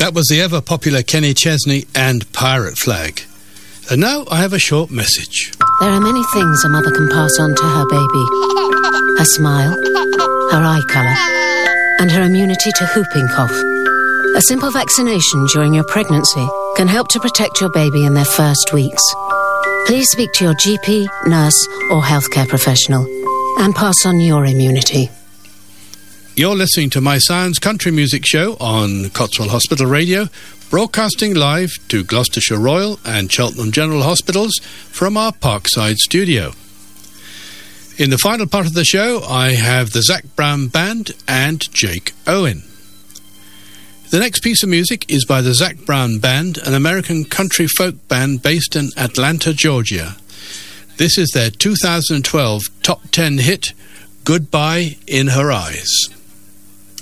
That was the ever-popular Kenny Chesney and Pirate Flag. And now I have a short message. There are many things a mother can pass on to her baby. Her smile, her eye colour, and her immunity to whooping cough. A simple vaccination during your pregnancy can help to protect your baby in their first weeks. Please speak to your GP, nurse, or healthcare professional and pass on your immunity. You're listening to My Sounds Country Music Show on Cotswold Hospital Radio, broadcasting live to Gloucestershire Royal and Cheltenham General Hospitals from our Parkside studio. In the final part of the show, I have the Zac Brown Band and Jake Owen. The next piece of music is by the Zac Brown Band, an American country folk band based in Atlanta, Georgia. This is their 2012 top 10 hit, Goodbye in Her Eyes.